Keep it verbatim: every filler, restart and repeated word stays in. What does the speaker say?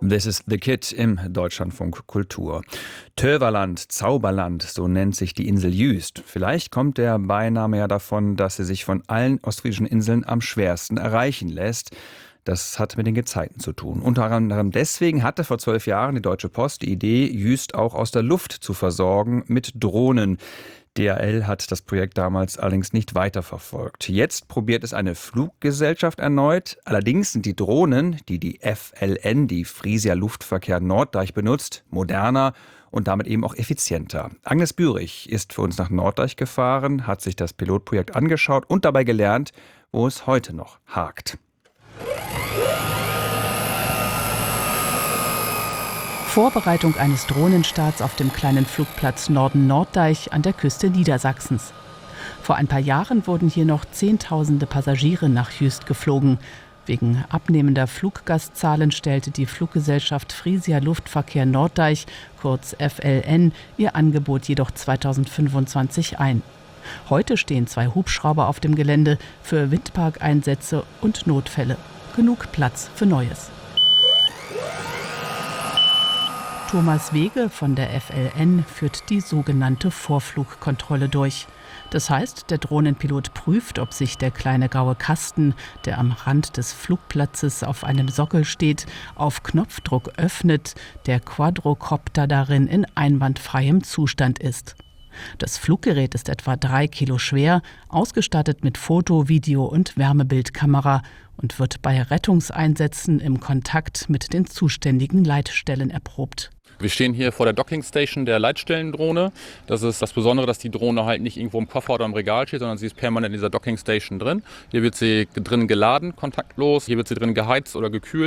This is the Kid im Deutschlandfunk Kultur. Töverland, Zauberland, so nennt sich die Insel Jüst. Vielleicht kommt der Beiname ja davon, dass sie sich von allen ostfriesischen Inseln am schwersten erreichen lässt. Das hat mit den Gezeiten zu tun. Unter anderem deswegen hatte vor zwölf Jahren die Deutsche Post die Idee, Jüst auch aus der Luft zu versorgen mit Drohnen. D H L hat das Projekt damals allerdings nicht weiterverfolgt. Jetzt probiert es eine Fluggesellschaft erneut. Allerdings sind die Drohnen, die die F L N, die Frisia Luftverkehr Norddeich benutzt, moderner und damit eben auch effizienter. Agnes Bührig ist für uns nach Norddeich gefahren, hat sich das Pilotprojekt angeschaut und dabei gelernt, wo es heute noch hakt. Vorbereitung eines Drohnenstarts auf dem kleinen Flugplatz Norden-Norddeich an der Küste Niedersachsens. Vor ein paar Jahren wurden hier noch Zehntausende Passagiere nach Jüst geflogen. Wegen abnehmender Fluggastzahlen stellte die Fluggesellschaft Frisia Luftverkehr Norddeich, kurz F L N, ihr Angebot jedoch zweitausendfünfundzwanzig ein. Heute stehen zwei Hubschrauber auf dem Gelände für Windparkeinsätze und Notfälle. Genug Platz für Neues. Thomas Wege von der F L N führt die sogenannte Vorflugkontrolle durch. Das heißt, der Drohnenpilot prüft, ob sich der kleine graue Kasten, der am Rand des Flugplatzes auf einem Sockel steht, auf Knopfdruck öffnet, der Quadrocopter darin in einwandfreiem Zustand ist. Das Fluggerät ist etwa drei Kilo schwer, ausgestattet mit Foto-, Video- und Wärmebildkamera und wird bei Rettungseinsätzen im Kontakt mit den zuständigen Leitstellen erprobt. Wir stehen hier vor der Dockingstation der Leitstellendrohne. Das ist das Besondere, dass die Drohne halt nicht irgendwo im Koffer oder im Regal steht, sondern sie ist permanent in dieser Dockingstation drin. Hier wird sie drin geladen, kontaktlos. Hier wird sie drin geheizt oder gekühlt.